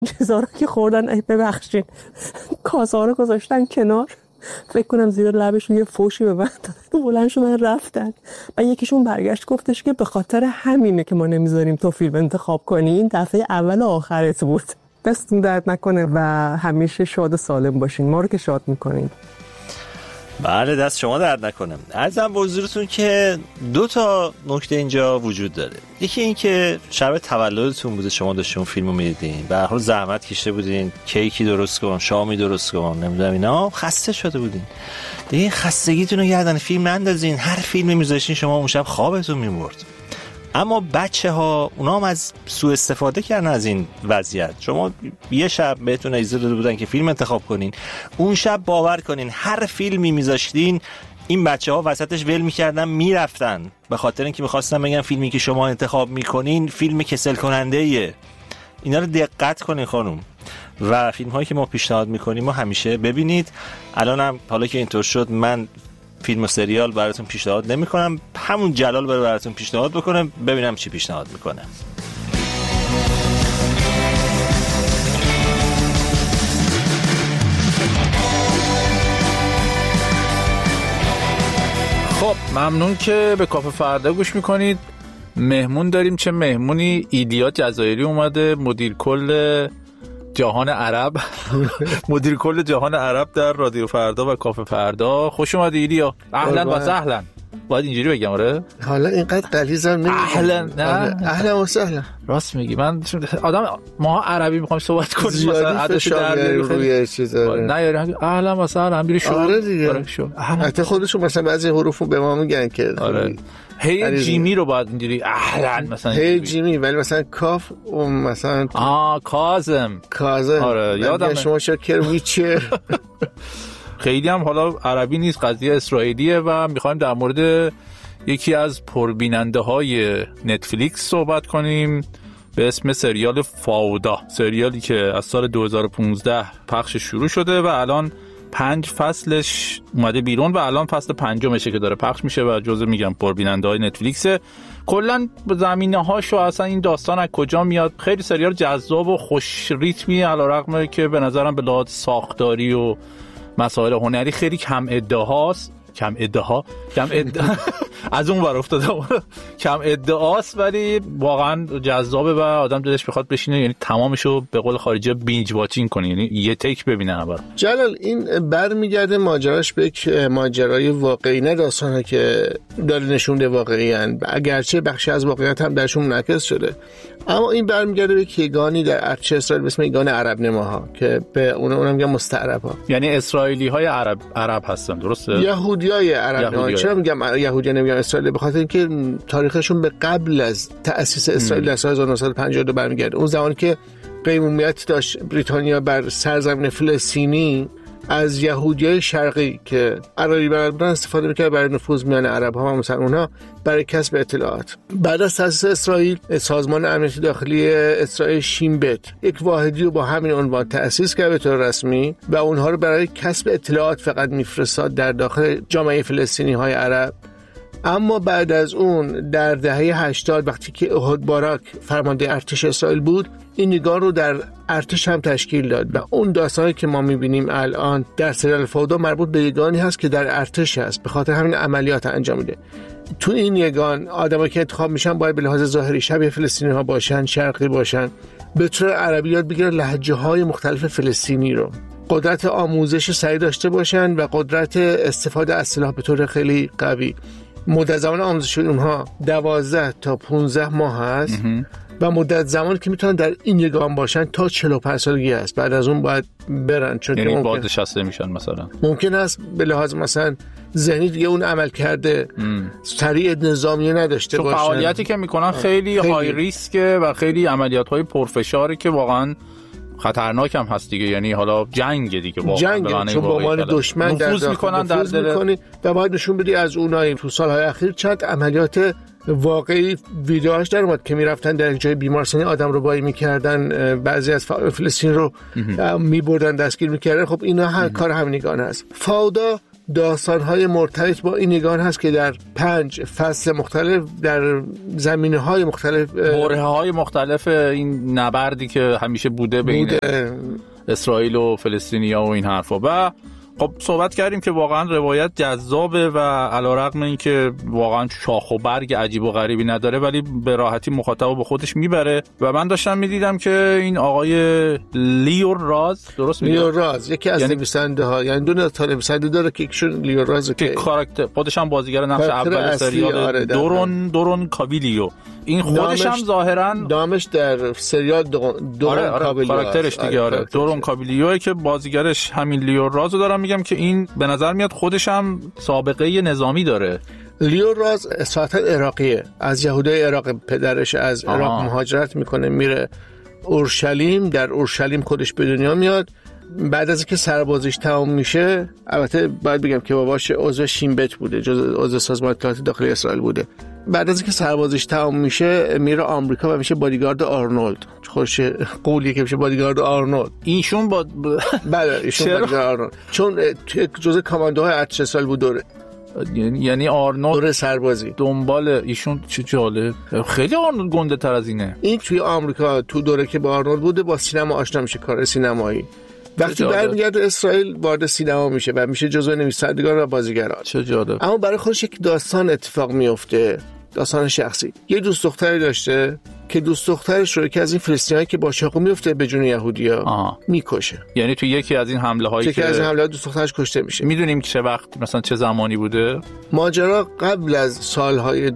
چیزا رو که خوردن ای ببخشید کاسا رو گذاشتن کنار، فکر کنم زیر لبشون یه فوشی به من دادن، بلند شدن رفتن. و یکیشون برگشت گفتش که به خاطر همینه که ما نمیذاریم تو فیلم انتخاب کنی، این دفعه اول و آخرت بود. دستتون درد نکنه و همیشه شاد و سالم باشین، ما رو که شاد میکنین. بله دست شما درد نکنه. عرضم به حضورتون که 2 تا نکته اینجا وجود داره. یکی این که شب تولدتون بوده، شما داشتین فیلمو میدیدین، به هر حال زحمت کشیده بودین، کیکی درست کن، شامی درست کن، نمیدونم اینا، خسته شده بودین دیگه. خستگیتون رو گردن فیلم نندازین، هر فیلمی میذاشتین شما اون شب خوابتون میبرد. اما بچه‌ها اونا هم از سوء استفاده کردن از این وضعیت. شما یه شب بهتون اجازه داده بودن که فیلم انتخاب کنین، اون شب باور کنین هر فیلمی میذاشتین این بچه‌ها وسطش ول می‌کردن میرفتن، به خاطر اینکه می‌خواستن بگن فیلمی که شما انتخاب می‌کنین فیلم کسل کننده‌ایه. اینا رو دقت کنین خانم. و فیلم‌هایی که ما پیشنهاد می‌کنیم ما همیشه ببینید. الانم حالا که اینطور شد من فیلم و سریال براتون پیشنهاد نمی‌کنم، همون جلال براتون پیشنهاد بکنم ببینم چی پیشنهاد می‌کنه. خب ممنون که به کافه فردا گوش میکنید. مهمون داریم، چه مهمونی، ایلیا جزایری اومده، مدیر کل جهان عرب مدیر کل جهان عرب در رادیو فردا و کافه فردا. خوش اومدی ایلیا. اهلا و سهلا. باید اینجوری بگم آره؟ حالا اینقدر غلیظم نمیگم. اهلا نه اهلا و سهلا. راست میگی. من آدم ما عربی میخوایم صحبت کنیم مثلا عدس در روی چیزا نه اهلا و سهلا میری شو. آره دیگه. حتی خودشون مثلا بعضی حروفو به ما میگن که آره هی جیمی رو باید اینجوری اهلا مثلا هی جیمی، ولی مثلا کاف و مثلا کاظم آره یادم شما شکر ویچر. خیلی هم حالا عربی نیست، قضیه اسرائیلیه و میخوایم در مورد یکی از پربیننده های نتفلیکس صحبت کنیم به اسم سریال فاودا. سریالی که از سال 2015 پخش شروع شده و الان 5 فصلش اومده بیرون و الان فصل 5مشه که داره پخش میشه و جزو میگم پربیننده های نتفلیکسه. کلن زمینه هاشو اصلا این داستان از کجا میاد، خیلی سریال جذاب و خوش ریتمی علیرغم که به نظرم به لحاظ ساختاری و مسائل هنری خیلی کم ادعاست. از اون ور افتادم کم ادعاست، ولی واقعا جذابه و آدم دلش بخواد بشینه، یعنی تمامشو به قول خارجی بینج واچینگ کنه، یعنی یه تیک ببینه اول. جلال این برمیگرده ماجراش به یک ماجرای واقعی، نه داستانه که داره نشونده واقعی ان، اگرچه بخشی از واقعیت هم درشون منعکس شده، اما این برمیگرده به کیگانی در ارتش اسرائیل به اسم کیگان عرب نماها که به اونم میگن مستعرب‌ها، یعنی اسرائیلی های عرب هستن، درسته؟ یهودیای عرب نماها. چرا میگم یهودی نمیگم اسرائیل؟ به خاطر اینکه تاریخشون به قبل از تأسیس اسرائیل در سال 1952 برمیگرده. اون زمانی که قیمومیت داشت بریتانیا بر سرزمین فلسطینی، از یهودیای شرقی که عربی بلد بودن استفاده می‌کرد برای نفوذ میان عرب‌ها و مسلمان‌ها برای کسب اطلاعات. بعد از تأسیس اسرائیل، سازمان امنیت داخلی اسرائیل شین بت یک واحدی رو با همین عنوان تأسیس کرد به طور رسمی و اونها رو برای کسب اطلاعات فقط می‌فرستاد در داخل جامعه فلسطینی‌های عرب. اما بعد از اون در دهه 80 وقتی که احد باراک فرمانده ارتش اسرائیل بود، این نگاه رو در ارتش هم تشکیل داد و اون داستانی که ما می‌بینیم الان در سریال فاودا مربوط به یگانی هست که در ارتش هست، به خاطر همین عملیات انجام میده. تو این یگان آدمایی که انتخاب میشن باید به لحاظ ظاهری شبیه فلسطینی‌ها باشن، شرقی باشن، به طور عربی یاد بگیرن لهجه‌های مختلف فلسطینی رو، قدرت آموزش سریع داشته باشن و قدرت استفاده از سلاح به طور خیلی قوی. مدت زمان آموزش اونها 12 تا 15 ماه هست و مدت زمانی که میتونن در این یگان باشن تا 45 سالگی هست. بعد از اون باید برن، چون یعنی که بازنشسته میشن. مثلا ممکن است به لحاظ مثلا ذهنی دیگه اون عمل کرده سریع نظامی نداشته باشن. فعالیتی که میکنن خیلی های ریسکه و خیلی عملیات‌های پرفشاره که واقعا خطرناک هم هست دیگه. یعنی حالا جنگ دیگه، واقعا جنگ، چون با عنوان دشمن در نفوذ میکنن در دل و باید نشون بدی از اونایی. تو سالهای اخیر چند عملیات واقعی ویدیوهاش در اومد که میرفتن در جای بیمارستانی آدم رو بایی میکردن، بعضی از فلسطین رو میبردن دستگیر میکردن. خب اینا کار همینگان هست. فاودا داستان‌های مرتبط با این نگاه هست که در 5 فصل مختلف در زمینه‌های مختلف، برهه‌های مختلف این نبردی که همیشه بوده بین اسرائیل و فلسطینیا و این حرفا. و خب صحبت کردیم که واقعا روایت جذابه و علیرغم اینکه واقعا شاخ و برگ عجیب و غریبی نداره ولی به راحتی مخاطب به خودش میبره. و من داشتم میدیدم که این آقای لیو راز، درست میگم؟ لیو راز یکی از نویسنده ها، یعنی دو تا نویسنده داره که یکیشون لیو راز که کاراکتر خودش هم بازیگر نقش اول سریال دورون کاویلیو، این خودش هم ظاهرا نامش در سریال دورون کاویلیو کاراکترش دیگه دورون کاویلیو که بازیگرش همین لیو رازو دارم میگم که این به نظر میاد خودش هم سابقه نظامی داره. لیو راز اصالتا عراقیه، از یهودای عراق، پدرش از عراق مهاجرت میکنه میره اورشلیم، در اورشلیم خودش به دنیا میاد. بعد از اینکه سربازیش تمام میشه، البته باید بگم که باباش عضو شین بت بوده، عضو سازمان اطلاعات داخلی اسرائیل بوده. بعد از اینکه سربازیش تمام میشه میره آمریکا و میشه بادیگارد آرنولد. خوش قولی که میشه بادیگارد آرنولد. ایشون بله ایشون بادیگارد آرنولد، چون جزء کاماندوهای ارتش اسرائیل بود دوره. یعنی آرنولد دوره سربازی دنبال ایشون. چه جالب، خیلی آرنولد گنده تر از اینه. این توی آمریکا تو دوره که با آرنولد بوده با سینما آشنا میشه، کار سینمایی. وقتی برمیگرده اسرائیل وارد سینما میشه و میشه جزو نویسندگان و بازیگران. چه جالب. اما برای خودش یک داستان اتفاق میفته، داستان شخصی. یه دوست دختری داشته که دوست دخترش رو که از این فلسطینیایی که با چاقو میفته به جون یهودیا میکشه. یعنی تو یکی از این حمله هایی که از این حمله دوست دخترش کشته میشه. میدونیم که چه وقت مثلا چه زمانی بوده؟ ماجرا قبل از سالهای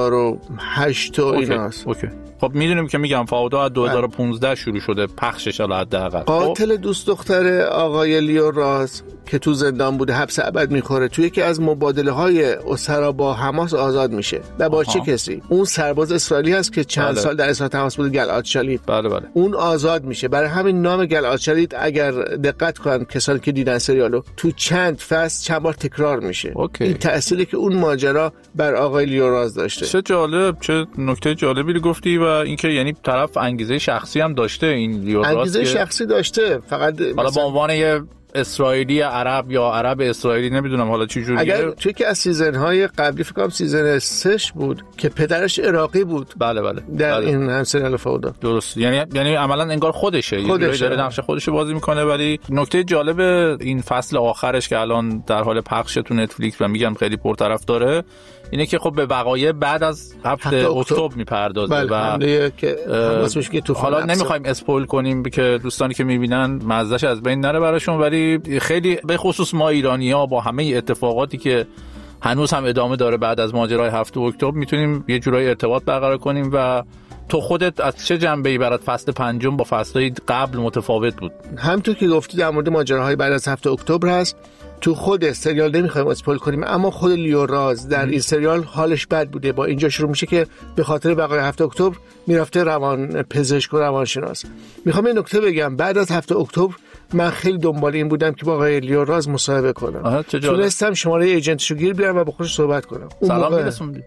2008 و ایناست. اوکی. خب میدونیم که میگم فاودا از 2015 شروع شده پخشش حداقل. قاتل دوست دختر آقای لیو راز که تو زندان بوده حبس ابد میخوره، توی یکی از مبادله‌های اسرا با حماس آزاد میشه. و با چه کسی؟ اون سرباز اسرائیلی هست که چند سال در اسرائیل تماس بوده، گلعاد شالیت. بله. اون آزاد میشه. برای همین نام گلعاد شالیت اگر دقت کنن کسانی که دیدن سریالو، تو چند فصل چند بار تکرار میشه. این تأثیری که اون ماجرا بر آقای لیو راز داشته. چه جالب، چه نکته جالبی رو گفتی. و اینکه یعنی طرف انگیزه شخصی هم داشته، این لیو راز انگیزه شخصی داشته، فقط حالا به عنوان یه اسرائیلی عرب یا عرب اسرائیلی نمیدونم حالا چه جوریه. اگر توی که از سیزن‌های قبلی فکر کنم سیزن 3 بود که پدرش عراقی بود. بله. در این هم سریال فودا. درست. یعنی عملاً انگار خودشه. یه جوری داره نقش خودش بازی میکنه. ولی نکته جالب این فصل آخرش که الان در حال پخش تو نتفلیکس و میگم خیلی پرطرف داره اینه که خب به وقایع بعد از 7 اکتبر میپردازه. و که حالا نمیخوایم اسپویل کنیم که دوستانی که میبینن مزهش از بین نره براشون، ولی خیلی به خصوص ما ایرانی‌ها با همه اتفاقاتی که هنوز هم ادامه داره بعد از ماجرای 7 اکتبر میتونیم یه جورایی ارتباط برقرار کنیم. و تو خودت از چه جنبه‌ای برات فصل 5 با فصل‌های قبل متفاوت بود؟ همونطور که گفتی در مورد ماجراهای بعد از 7 اکتبر هست. تو خود سریال نمیخوایم اسپویل کنیم، اما خود لیو راز در این سریال حالش بد بوده. با اینجا شروع میشه که به خاطر وقایع 7 اکتبر میرفته روان پزشک و روانشناس. میخوام یه نکته بگم، بعد از 7 اکتبر من خیلی دنبال این بودم که با آقای لیو راز مصاحبه کنم. تونستم شماره ایجنتشو گیر بیارم و با خودش صحبت کنم. سلام میرسوندی.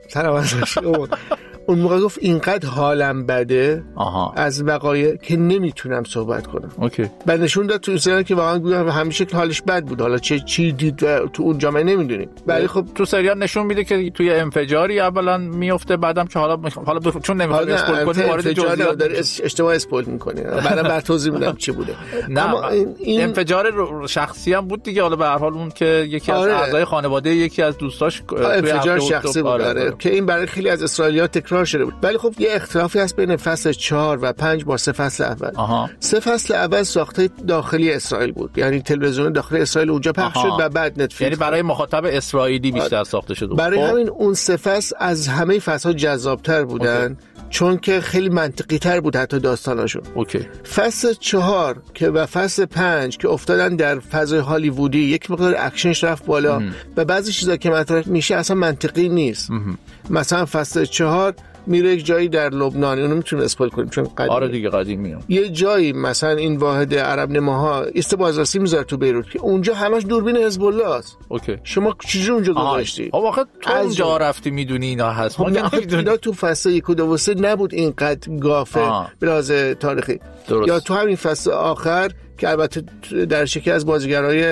اون موقع گفت اینقدر حالم بده از وقایع که نمیتونم صحبت کنم. اوکی. بعد نشون داد تو این سریال که واقعا گفتم همیشه که حالش بد بود. حالا چی دید تو اون جامعه نمیدونیم. ولی خب تو سریال نشون میده که توی انفجاری اولا میفته، بعدم که حالا چون نمیخواد اسپویل کنیم وارد جزئیات داره اشتباه اسپویل میکنه. بعدم بر توضیح میدم چی بوده. اما این انفجار شخصی هم بود دیگه. حالا به هر حال اون که یکی از اعضای خانواده یکی از دوستاش انفجار شخصی بود که این برای خیلی از اسرائیلی‌ها تکرار شده بود. ولی خب یه اختلافی هست بین فصل 4 و 5 با 3 فصل اول. 3 فصل اول ساخته داخلی اسرائیل بود، یعنی تلویزیون داخلی اسرائیل اونجا پخش شد و بعد نتفلیکس، یعنی برای مخاطب اسرائیلی بیشتر ساخته شده. برای همین اون 3 فصل از همه فصل‌ها جذاب‌تر بودن. چون که خیلی منطقی تر بود حتی داستاناشون. فصل 4 که و فصل 5 که افتادن در فضای هالیوودی، یک مقدار اکشنش رفت بالا و بعضی چیزا که مطرح میشه اصلا منطقی نیست. مثلا فصل 4 میره یک جایی در لبنان، اونو میتونیم اسپویل کنیم چون قدیم. دیگه قدیمیه. یه جایی مثلا این واحد عرب نماها ایست بازرسی میذاره تو بیروت که اونجا همش دوربین حزب الله است. شما چجوری اونجا گذاشتی؟ واقعا تو اونجا رفتی میدونی اینا هست. ما اینا تو فصل 1 و 2 و 3 نبود اینقدر گافه به لحاظ تاریخی. یا تو همین فصل آخر که البته در شکی از بازیگرای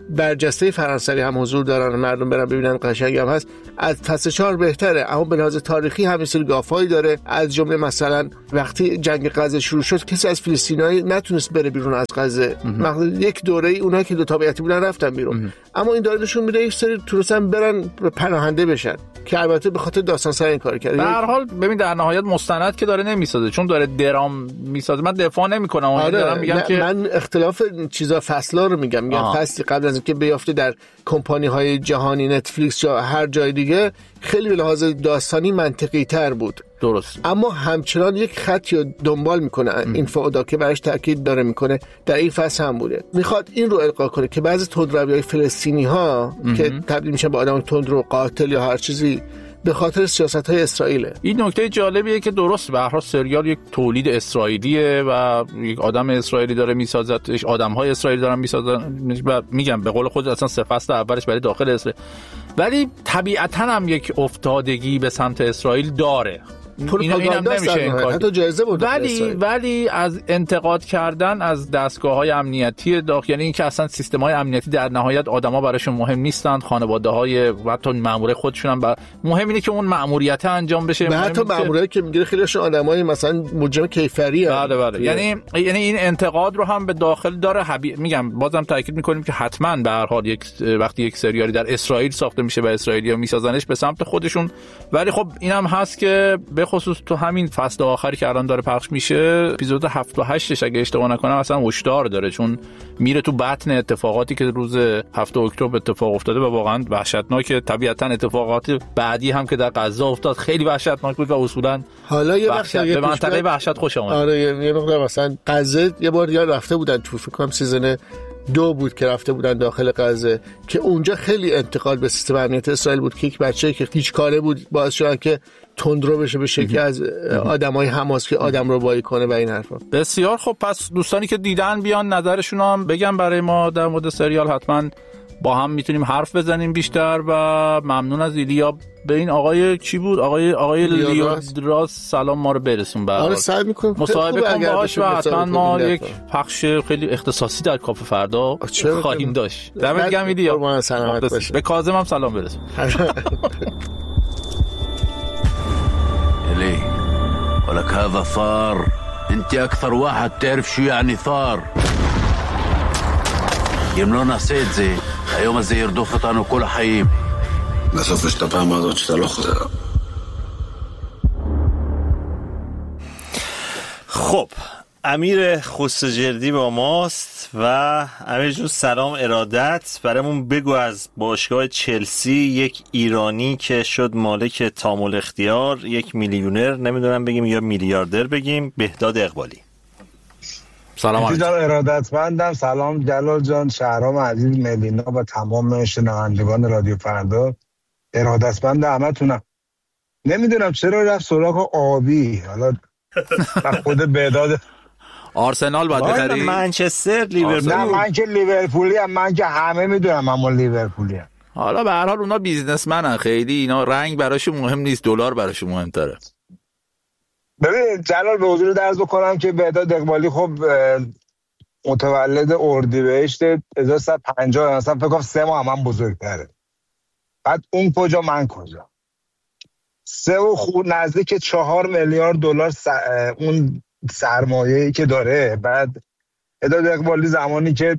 برجسته فرانسوی هم حضور دارن، مردم برن ببینن، قشنگ هم هست. از فصل 4 بهتره، اما به لحاظ تاریخی همین سری گافایی داره. از جمله مثلا وقتی جنگ غزه شروع شد کسی از فلسطینی‌ها نتونست بره بیرون از غزه. یک دوره اونایی که دو تابعیتی بودن رفتن بیرون. اما این داره نشون میده یک سری تونستن برن پناهنده بشن که البته به خاطر داستان‌سرا این کار کرده. به هر حال ببین در نهایت مستند که داره نمیسازه، چون داره درام میسازه. من دفاع نمیکنم، دارم میگم که من اختلاف چیزا فصلا رو میگم فصلی قبل از اینکه بیافته در کمپانی‌های جهانی نتفلیکس یا هر جای دیگه خیلی به لحاظ داستانی منطقی تر بود. درست. اما همچنان یک خطی رو دنبال میکنه این فعادا که برش تاکید داره میکنه در این فصل هم بوده. میخواد این رو القا کنه که بعضی تندروی‌های فلسطینی‌ها که تبدیل میشن به آدم تندرو، قاتل یا هر چیزی، به خاطر سیاست‌های اسرائیل. این نکته جالبیه که درست به هر حال سریال یک تولید اسرائیلیه و یک آدم اسرائیلی داره میسازتش، آدم‌های اسرائیلی دارن میسازن و میگم به قول خود اصلا 3 فصل اولش برای داخل اسرائیل، ولی طبیعتاً هم یک افتادگی به سمت اسرائیل داره. اینم نمیشه انکار، حتی جایزه بود. ولی از انتقاد کردن از دستگاه‌های امنیتی داخل، یعنی اینکه اصلا سیستم‌های امنیتی در نهایت آدم‌ها براشون مهم نیستند، خانواده‌های و حتی مأمور خودشون هم مهم اینه که اون مأموریت انجام بشه. به حتی مأموریتی که میگیره خیلیشون آدمای مثلا مجرم کیفری هستند. بله. یعنی این انتقاد رو هم به داخل داره. میگم بازم تاکید می‌کنیم که حتما به هر حال وقتی یک سریالی در اسرائیل ساخته میشه و اسرائیلی‌ها میسازنش به سمت خودشون، ولی خب اینم هست که خصوص تو همین فصل آخری که الان داره پخش میشه، اپیزود 7 و 8 اگه اشتباه نکنم اصلا هشدار داره، چون میره تو بطن اتفاقاتی که روز 7 اکتبر اتفاق افتاده و واقعا وحشتناکه. طبیعتا اتفاقات بعدی هم که در غزه افتاد خیلی وحشتناک بود و اصولا حالا یه وقت به منطقه وحشت خوش اومد. آره یه مقدار مثلا غزه یه بار دیگه رفته بودن تو، فکر کنم سیزن 2 بود که رفته بودن داخل غزه، که اونجا خیلی انتقاد به سیستم امنیت اسرائیل بود که یک بچه‌ای که هیچ کاره بود باعث شد که تندرو بشه که از آدمای حماس که آدم رو بایی کنه و این حرفا. بسیار خب، پس دوستانی که دیدن بیان نظرشون هم بگن برای ما در مورد سریال، حتما با هم میتونیم حرف بزنیم بیشتر. و ممنون از ایلیا. به این آقای چی بود؟ آقای لیودراس سلام ما رو برسون. آره سعی می‌کنم مصاحبه کنم باهاش و حتما ما یک پخش خیلی اختصاصی در کافه فردا خواهیم داشت. دمت گرم ایلیا. سلامت باش. به کاظم هم سلام برسون. ليه ولك هذا ثار انت اكثر واحد تعرف شو يعني ثار يملونا سيدزي ايوم زي يردو خطانو كل حيم בסוף יש את הפעם הזאת שאתה לא חוזר. خب امیر خسروجردی با ماست و امیر جون سلام ارادت. برامون بگو از باشگاه چلسی، یک ایرانی که شد مالک تامل اختیار، یک میلیونر، نمیدونم بگیم یا میلیاردر بگیم، بهداد اقبالی. سلام علیکم. ارادتمندم. سلام جلال جان، شهرام عزیز، ملینا و تمام شنوندگان رادیو فردا. ارادتمند همتونم. نمیدونم چرا رفت سراغ آبی، حالا خود بهداد آرسنال باید بخری، منچستر، لیورپول. نه من که لیورپولی ام، من که همه میدونم اما لیورپولی ام. حالا به هر حال اونا بیزنسمنن، خیلی اینا رنگ براشون مهم نیست، دلار براشون مهمتره. ببین جلال، به حضور درز بکنم که بهداد اقبالی خب متولد اردیبهشت 1350، مثلا فکر کنم 3 ماه من بزرگتره. بعد اون کجا من کجا، 3 و خود نزدیک 4 میلیارد دلار اون سرمایه‌ای که داره. بعد بهداد اقبالی زمانی که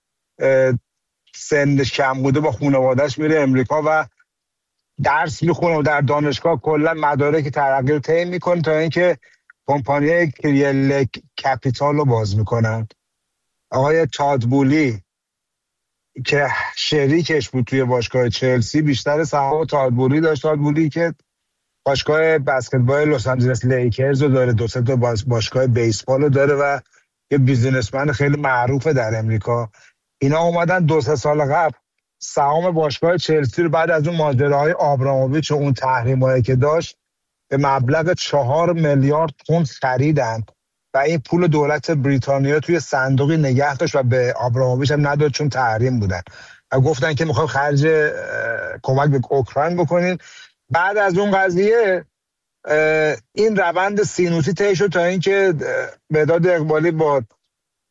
سنش کم بوده با خانواده‌اش میره امریکا و درس میخونه و در دانشگاه کلا مدارک ترقی رو طی میکنه تا اینکه کمپانی کریل کپیتال رو باز میکنن. آقای تادبولی که شریکش بود توی باشگاه چلسی بیشتر سهام تادبولی داشت. تادبولی که باشگاه بسکتبال لس آنجلس لیکرز رو داره، 2 تا باشگاه بیسبال رو داره و یه بیزینسمن خیلی معروفه در امریکا. اینا اومدن 2-3 سال قبل سهام باشگاه چلسی رو بعد از اون ماجراهای آبراموویچ و اون تحریمایی که داشت به مبلغ 4 میلیارد پوند خریدن و این پول دولت بریتانیا توی صندوقی نگه داشت و به آبراموویچ هم نداد چون تحریم بودن و گفتن که میخوایم خرج کمک به اوکراین بکنین. بعد از اون قضیه این روند سینوسی طی شد تا اینکه بهداد اقبالی با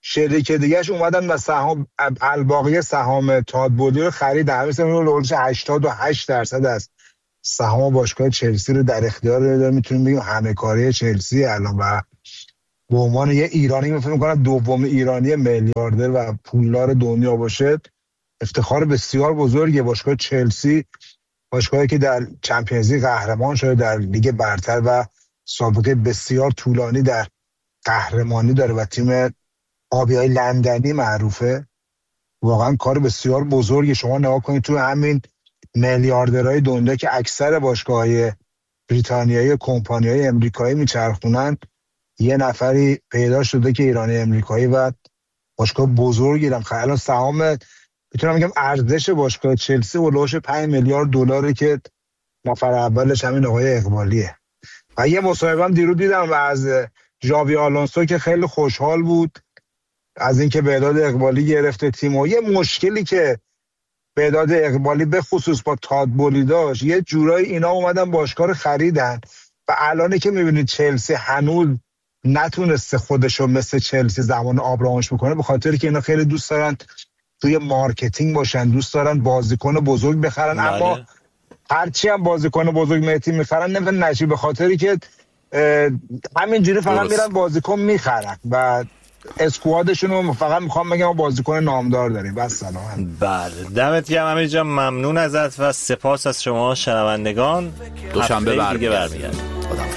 شریک دیگهش اومدن و سهام الباقی سهام تادبولی رو خریدن. مثلا اون 88% از سهام باشگاه چلسی رو در اختیار داره. میتونیم بگیم همه کاری چلسی الان و به عنوان یه ایرانی فکر می‌کنم دوم ایرانی میلیاردر و پولدار دنیا باشه، افتخار بسیار بزرگه. باشگاه چلسی باشگاهی که در چمپیونز لیگ قهرمان شده، در لیگ برتر و سابقه بسیار طولانی در قهرمانی داره و تیم آبیای لندنی معروفه. واقعا کار بسیار بزرگی. شما نگاه کنید تو همین میلیاردرهای دنیا که اکثر باشگاه‌های بریتانیایی کمپانی‌های امریکایی میچرخونن، یه نفری پیدا شده که ایرانی امریکایی و باشگاه بزرگی دارن. الان سهام میتونم بگم ارزش باشگاه چلسی هولوش 5 میلیارد دلاره که نفر اولش همین آقای اقبالیه. و یه مصاحبه هم دیروز دیدم از ژاوی آلونسو که خیلی خوشحال بود از اینکه بهداد اقبالی گرفته تیم. و یه مشکلی که بهداد اقبالی به خصوص با تادبولی داشت، یه جورایی اینا اومدن باشگاه رو خریدن و الان که میبینید چلسی هنوز نتونسته خودشو مثل چلسی زمان آبراهامش بکنه، به خاطر که اینا خیلی دوست دارن توی مارکتینگ باشن، دوست دارن بازیکن بزرگ بخرن. اما هرچی هم بازیکن بزرگ مهتی میخرن نمیتونن نشی، به خاطری که همینجوری فقط میرن بازیکن میخرن و اسکوادشون رو فقط میخوام بگم بازیکن نامدار داریم. بس سلام. بله دمت گرم امیر جان، ممنون ازت و سپاس از شما شنوندگان. دوشنبه دیگه برمیگردیم.